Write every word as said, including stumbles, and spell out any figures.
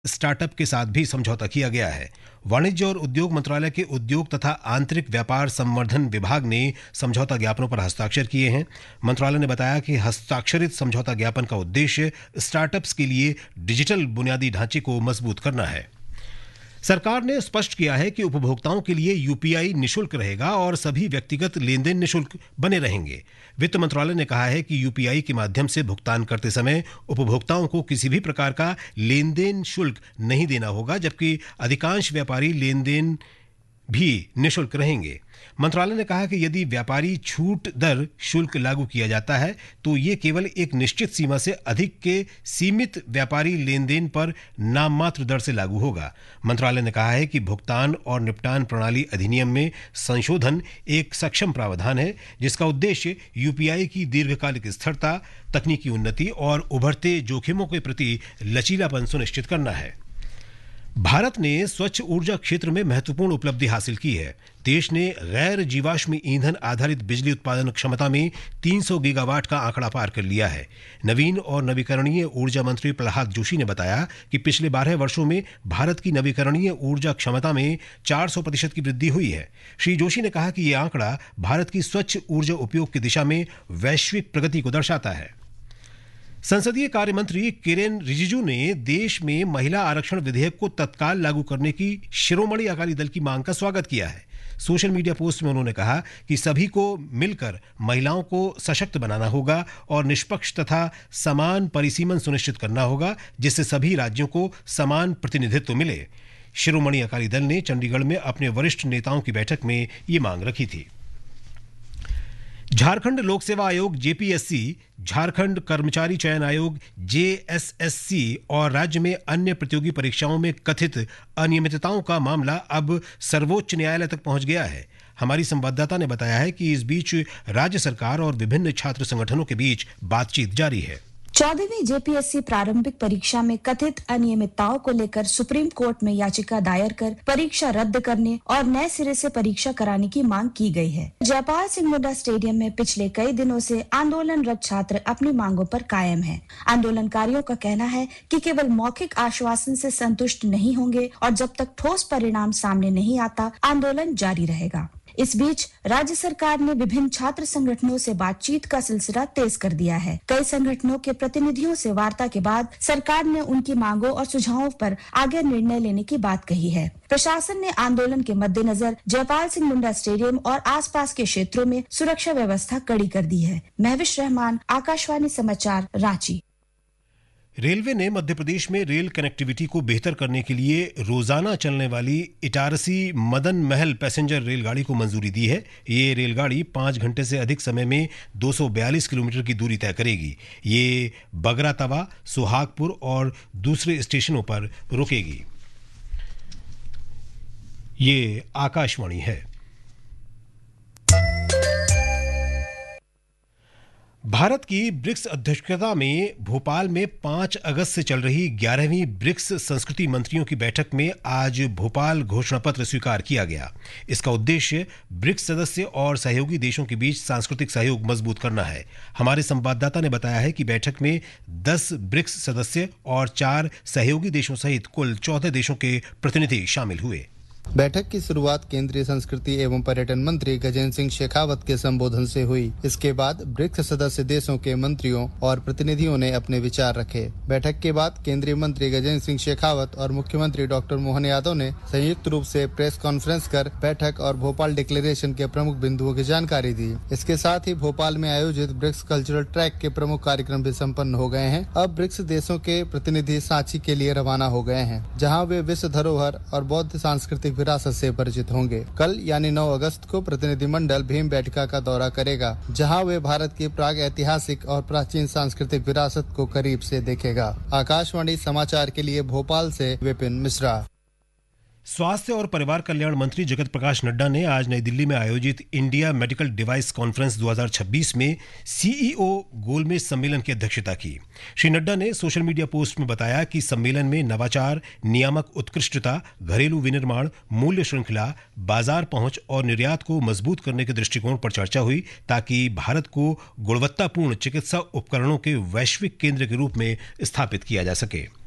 Startup के साथ भी समझौता किया गया है। वाणिज्य और उद्योग मंत्रालय के उद्योग तथा आंतरिक व्यापार संवर्धन विभाग ने समझौता ज्ञापनों पर हस्ताक्षर किए हैं। मंत्रालय ने बताया कि हस्ताक्षरित समझौता ज्ञापन का उद्देश्य स्टार्टअप्स के लिए डिजिटल बुनियादी ढांचे को मजबूत करना है। सरकार ने स्पष्ट किया है कि उपभोक्ताओं के लिए यूपीआई निशुल्क रहेगा और सभी व्यक्तिगत लेन देन निशुल्क बने रहेंगे। वित्त मंत्रालय ने कहा है कि यूपीआई के माध्यम से भुगतान करते समय उपभोक्ताओं को किसी भी प्रकार का लेन देन शुल्क नहीं देना होगा, जबकि अधिकांश व्यापारी लेन देन भी निशुल्क रहेंगे। मंत्रालय ने कहा कि यदि व्यापारी छूट दर शुल्क लागू किया जाता है तो ये केवल एक निश्चित सीमा से अधिक के सीमित व्यापारी लेन देन पर नाममात्र दर से लागू होगा। मंत्रालय ने कहा है कि भुगतान और निपटान प्रणाली अधिनियम में संशोधन एक सक्षम प्रावधान है, जिसका उद्देश्य यूपीआई की दीर्घकालिक स्थिरता, तकनीकी उन्नति और उभरते जोखिमों के प्रति लचीलापन सुनिश्चित करना है। भारत ने स्वच्छ ऊर्जा क्षेत्र में महत्वपूर्ण उपलब्धि हासिल की है। देश ने गैर जीवाश्म ईंधन आधारित बिजली उत्पादन क्षमता में तीन सौ गीगावाट का आंकड़ा पार कर लिया है। नवीन और नवीकरणीय ऊर्जा मंत्री प्रहलाद जोशी ने बताया कि पिछले बारह वर्षों में भारत की नवीकरणीय ऊर्जा क्षमता में चार सौ प्रतिशत की वृद्धि हुई है। श्री जोशी ने कहा कि यह आंकड़ा भारत की स्वच्छ ऊर्जा उपयोग की दिशा में वैश्विक प्रगति को दर्शाता है। संसदीय कार्य मंत्री किरेन रिजिजू ने देश में महिला आरक्षण विधेयक को तत्काल लागू करने की शिरोमणि अकाली दल की मांग का स्वागत किया है। सोशल मीडिया पोस्ट में उन्होंने कहा कि सभी को मिलकर महिलाओं को सशक्त बनाना होगा और निष्पक्ष तथा समान परिसीमन सुनिश्चित करना होगा, जिससे सभी राज्यों को समान प्रतिनिधित्व मिले। शिरोमणि अकाली दल ने चंडीगढ़ में अपने वरिष्ठ नेताओं की बैठक में ये मांग रखी थी। झारखंड लोक सेवा आयोग जेपीएससी, झारखंड कर्मचारी चयन आयोग जेएसएससी और राज्य में अन्य प्रतियोगी परीक्षाओं में कथित अनियमितताओं का मामला अब सर्वोच्च न्यायालय तक पहुंच गया है। हमारी संवाददाता ने बताया है कि इस बीच राज्य सरकार और विभिन्न छात्र संगठनों के बीच बातचीत जारी है। चौदहवीं जेपीएससी प्रारंभिक परीक्षा में कथित अनियमितताओं को लेकर सुप्रीम कोर्ट में याचिका दायर कर परीक्षा रद्द करने और नए सिरे से परीक्षा कराने की मांग की गई है। जयपाल सिंह मुंडा स्टेडियम में पिछले कई दिनों से आंदोलनरत छात्र अपनी मांगों पर कायम हैं। आंदोलनकारियों का कहना है कि केवल मौखिक आश्वासन से संतुष्ट नहीं होंगे और जब तक ठोस परिणाम सामने नहीं आता, आंदोलन जारी रहेगा। इस बीच राज्य सरकार ने विभिन्न छात्र संगठनों से बातचीत का सिलसिला तेज कर दिया है। कई संगठनों के प्रतिनिधियों से वार्ता के बाद सरकार ने उनकी मांगों और सुझावों पर आगे निर्णय लेने की बात कही है। प्रशासन ने आंदोलन के मद्देनजर जयपाल सिंह मुंडा स्टेडियम और आसपास के क्षेत्रों में सुरक्षा व्यवस्था कड़ी कर दी है। महविश रहमान, आकाशवाणी समाचार, रांची। रेलवे ने मध्य प्रदेश में रेल कनेक्टिविटी को बेहतर करने के लिए रोजाना चलने वाली इटारसी मदन महल पैसेंजर रेलगाड़ी को मंजूरी दी है। ये रेलगाड़ी पाँच घंटे से अधिक समय में दो सौ बयालीस किलोमीटर की दूरी तय करेगी। ये बगरा तवा, सुहागपुर और दूसरे स्टेशनों पर रुकेगी। ये आकाशवाणी है। भारत की ब्रिक्स अध्यक्षता में भोपाल में पाँच अगस्त से चल रही ग्यारहवीं ब्रिक्स संस्कृति मंत्रियों की बैठक में आज भोपाल घोषणा पत्र स्वीकार किया गया। इसका उद्देश्य ब्रिक्स सदस्य और सहयोगी देशों के बीच सांस्कृतिक सहयोग मजबूत करना है। हमारे संवाददाता ने बताया है कि बैठक में दस ब्रिक्स सदस्य और चार सहयोगी देशों सहित कुल चौदह देशों के प्रतिनिधि शामिल हुए। बैठक की शुरुआत केंद्रीय संस्कृति एवं पर्यटन मंत्री गजेंद्र सिंह शेखावत के संबोधन से हुई। इसके बाद ब्रिक्स सदस्य देशों के मंत्रियों और प्रतिनिधियों ने अपने विचार रखे। बैठक के बाद केंद्रीय मंत्री गजेंद्र सिंह शेखावत और मुख्यमंत्री डॉक्टर मोहन यादव ने संयुक्त रूप से प्रेस कॉन्फ्रेंस कर बैठक और भोपाल डिक्लेरेशन के प्रमुख बिंदुओं की जानकारी दी। इसके साथ ही भोपाल में आयोजित ब्रिक्स कल्चरल ट्रैक के प्रमुख कार्यक्रम भी सम्पन्न हो गए हैं। अब ब्रिक्स देशों के प्रतिनिधि सांची के लिए रवाना हो गए हैं, जहाँ वे विश्व धरोहर और बौद्ध सांस्कृतिक विरासत से परिचित होंगे। कल यानी नौ अगस्त को प्रतिनिधिमंडल भीमबेटका का दौरा करेगा, जहां वे भारत की प्राग ऐतिहासिक और प्राचीन सांस्कृतिक विरासत को करीब से देखेगा। आकाशवाणी समाचार के लिए भोपाल से विपिन मिश्रा। स्वास्थ्य और परिवार कल्याण मंत्री जगत प्रकाश नड्डा ने आज नई दिल्ली में आयोजित इंडिया मेडिकल डिवाइस कॉन्फ्रेंस दो हज़ार छब्बीस में सीईओ गोलमेज सम्मेलन की अध्यक्षता की। श्री नड्डा ने सोशल मीडिया पोस्ट में बताया कि सम्मेलन में नवाचार, नियामक उत्कृष्टता, घरेलू विनिर्माण, मूल्य श्रृंखला, बाजार पहुंच और निर्यात को मजबूत करने के दृष्टिकोण पर चर्चा हुई, ताकि भारत को गुणवत्तापूर्ण चिकित्सा उपकरणों के वैश्विक केंद्र के रूप में स्थापित किया जा सके।